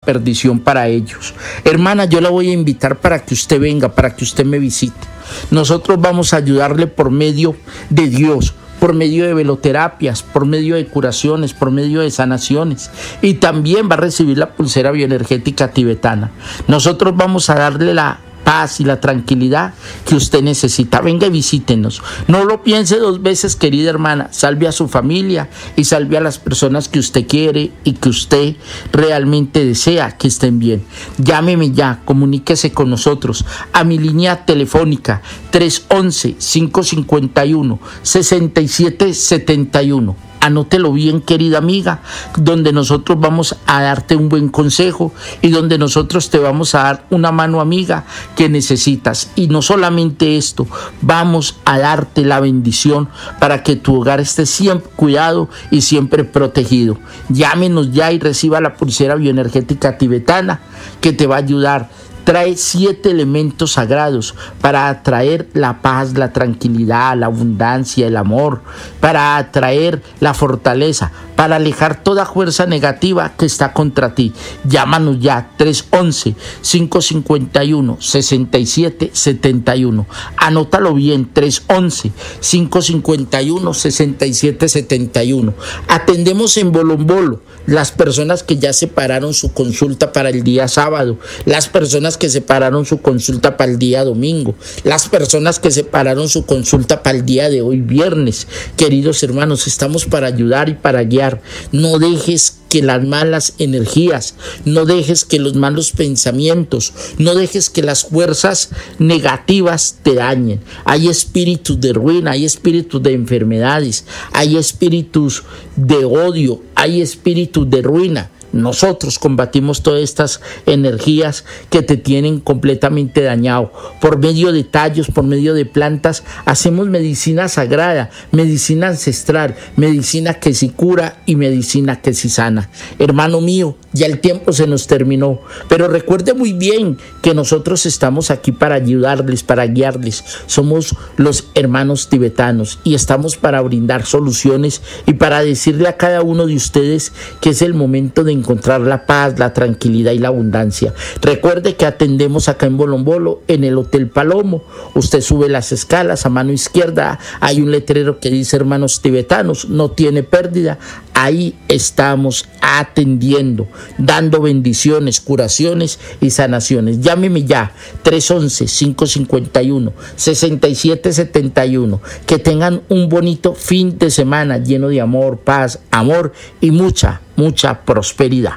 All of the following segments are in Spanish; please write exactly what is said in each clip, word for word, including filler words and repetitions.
perdición para ellos. Hermana, yo la voy a invitar para que usted venga, para que usted me visite. Nosotros vamos a ayudarle por medio de Dios, por medio de veloterapias, por medio de curaciones, por medio de sanaciones, y también va a recibir la pulsera bioenergética tibetana. Nosotros vamos a darle la paz y la tranquilidad que usted necesita. Venga y visítenos. No lo piense dos veces, querida hermana. Salve a su familia y salve a las personas que usted quiere y que usted realmente desea que estén bien. Llámeme ya, comuníquese con nosotros a mi línea telefónica tres once, cinco cincuenta y uno, sesenta y siete setenta y uno. Anótelo bien, querida amiga, donde nosotros vamos a darte un buen consejo y donde nosotros te vamos a dar una mano amiga que necesitas. Y no solamente esto, vamos a darte la bendición para que tu hogar esté siempre cuidado y siempre protegido. Llámenos ya y reciba la pulsera bioenergética tibetana que te va a ayudar. Trae siete elementos sagrados para atraer la paz, la tranquilidad, la abundancia, el amor, para atraer la fortaleza, para alejar toda fuerza negativa que está contra ti. Llámanos ya, tres once, cinco cincuenta y uno, sesenta y siete setenta y uno. Anótalo bien, tres once, cinco cincuenta y uno, sesenta y siete setenta y uno. Atendemos en Bolombolo las personas que ya separaron su consulta para el día sábado, las personas que separaron su consulta para el día domingo, las personas que separaron su consulta para el día de hoy, viernes. Queridos hermanos, estamos para ayudar y para guiar. No dejes que las malas energías, no dejes que los malos pensamientos, no dejes que las fuerzas negativas te dañen. Hay espíritus de ruina, hay espíritus de enfermedades, hay espíritus de odio, hay espíritus de ruina. Nosotros combatimos todas estas energías que te tienen completamente dañado. Por medio de tallos, por medio de plantas, hacemos medicina sagrada, medicina ancestral, medicina que sí cura y medicina que sí sana. Hermano mío, ya el tiempo se nos terminó, pero recuerde muy bien que nosotros estamos aquí para ayudarles, para guiarles. Somos los hermanos tibetanos y estamos para brindar soluciones y para decirle a cada uno de ustedes que es el momento de encontrar la paz, la tranquilidad y la abundancia. Recuerde que atendemos acá en Bolombolo, en el Hotel Palomo. Usted sube las escalas, a mano izquierda hay un letrero que dice hermanos tibetanos, no tiene pérdida. Ahí estamos atendiendo, dando bendiciones, curaciones y sanaciones. Llámeme ya, tres once, cinco cincuenta y uno, sesenta y siete setenta y uno. Que tengan un bonito fin de semana lleno de amor, paz, amor y mucha, mucha prosperidad.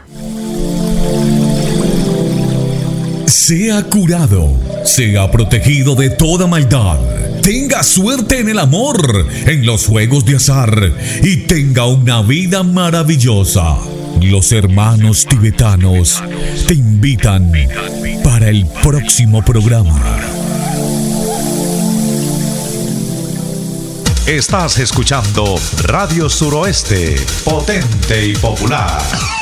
Sea curado, sea protegido de toda maldad. Tenga suerte en el amor, en los juegos de azar y tenga una vida maravillosa. Los hermanos tibetanos te invitan para el próximo programa. Estás escuchando Radio Suroeste, potente y popular.